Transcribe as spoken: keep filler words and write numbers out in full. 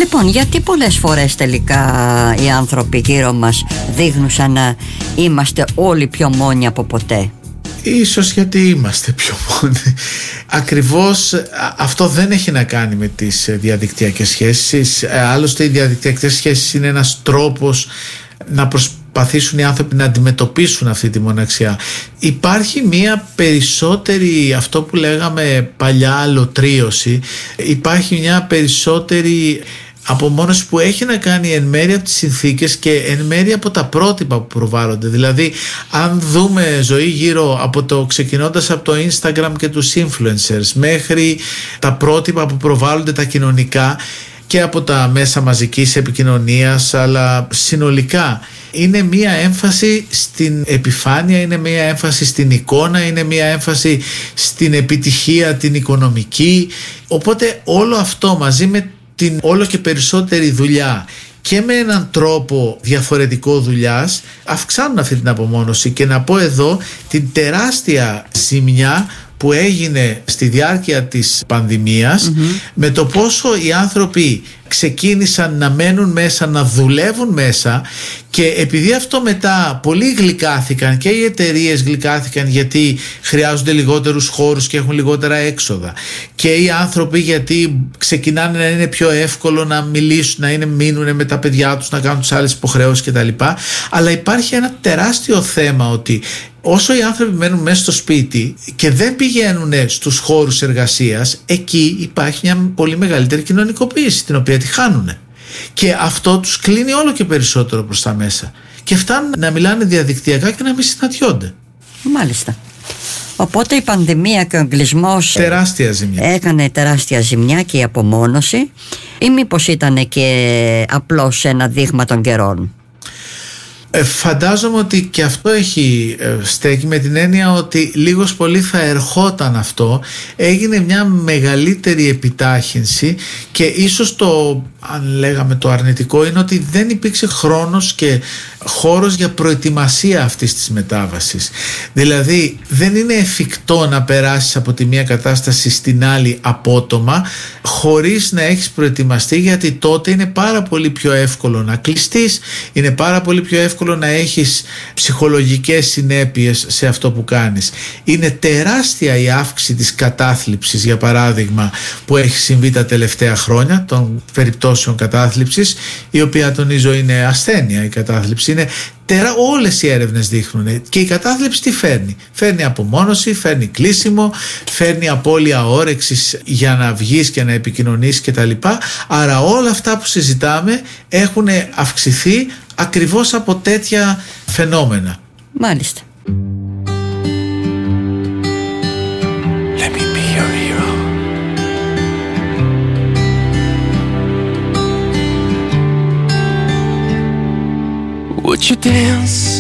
Λοιπόν, γιατί πολλές φορές τελικά οι άνθρωποι γύρω μας δείχνουν σαν να είμαστε όλοι πιο μόνοι από ποτέ? Ίσως γιατί είμαστε πιο μόνοι. Ακριβώς αυτό δεν έχει να κάνει με τις διαδικτυακές σχέσεις. Άλλωστε οι διαδικτυακές σχέσεις είναι ένας τρόπος να προσπαθήσουν οι άνθρωποι να αντιμετωπίσουν αυτή τη μοναξιά. Υπάρχει μια περισσότερη, αυτό που λέγαμε παλιά, αλωτρίωση. Υπάρχει μια περισσότερη απομόνωση που έχει να κάνει εν μέρει από τις συνθήκες και εν μέρει από τα πρότυπα που προβάλλονται. Δηλαδή, αν δούμε ζωή γύρω από το, ξεκινώντας από το Instagram και τους influencers μέχρι τα πρότυπα που προβάλλονται τα κοινωνικά και από τα μέσα μαζικής επικοινωνίας, αλλά συνολικά είναι μία έμφαση στην επιφάνεια, είναι μία έμφαση στην εικόνα, είναι μία έμφαση στην επιτυχία την οικονομική. Οπότε όλο αυτό μαζί με την όλο και περισσότερη δουλειά και με έναν τρόπο διαφορετικό δουλειάς αυξάνουν αυτή την απομόνωση. Και να πω εδώ την τεράστια ζημιά που έγινε στη διάρκεια της πανδημίας, mm-hmm. με το πόσο οι άνθρωποι ξεκίνησαν να μένουν μέσα, να δουλεύουν μέσα, και επειδή αυτό μετά πολλοί γλυκάθηκαν και οι εταιρείες γλυκάθηκαν γιατί χρειάζονται λιγότερους χώρους και έχουν λιγότερα έξοδα, και οι άνθρωποι γιατί ξεκινάνε να είναι πιο εύκολο να μιλήσουν, να είναι, μείνουν με τα παιδιά τους, να κάνουν τις άλλες υποχρεώσεις κτλ. Αλλά υπάρχει ένα τεράστιο θέμα ότι όσο οι άνθρωποι μένουν μέσα στο σπίτι και δεν πηγαίνουν στους χώρους εργασίας, εκεί υπάρχει μια πολύ μεγαλύτερη κοινωνικοποίηση την οποία τη χάνουν. Και αυτό τους κλείνει όλο και περισσότερο προς τα μέσα. Και φτάνουν να μιλάνε διαδικτυακά και να μην συναντιόνται. Μάλιστα. Οπότε η πανδημία και ο εγκλεισμός τεράστια ζημιά. έκανε τεράστια ζημιά, και η απομόνωση, ή μήπως ήταν και απλώς ένα δείγμα των καιρών? Ε, φαντάζομαι ότι και αυτό έχει ε, στέκει, με την έννοια ότι λίγος πολύ θα ερχόταν αυτό. Έγινε μια μεγαλύτερη επιτάχυνση και ίσως το, αν λέγαμε το αρνητικό, είναι ότι δεν υπήρξε χρόνος και χώρος για προετοιμασία αυτής της μετάβασης. Δηλαδή δεν είναι εφικτό να περάσεις από τη μία κατάσταση στην άλλη απότομα χωρίς να έχεις προετοιμαστεί, γιατί τότε είναι πάρα πολύ πιο εύκολο να κλειστείς, είναι πάρα πολύ πιο εύκολο να έχεις ψυχολογικές συνέπειες σε αυτό που κάνεις. Είναι τεράστια η αύξηση της κατάθλιψης, για παράδειγμα, που έχει συμβεί τα τελευταία χρόνια, των περιπτώσεων κατάθλιψης, η οποία, τονίζω, είναι ασθένεια. Η κατάθλιψη είναι τερα... όλες οι έρευνες δείχνουν. Και η κατάθλιψη τι φέρνει? Φέρνει απομόνωση, φέρνει κλείσιμο, φέρνει απώλεια όρεξης για να βγεις και να επικοινωνήσεις κτλ. Άρα όλα αυτά που συζητάμε έχουν αυξηθεί ακριβώς από τέτοια φαινόμενα. Μάλιστα. Let me be your hero. Would you dance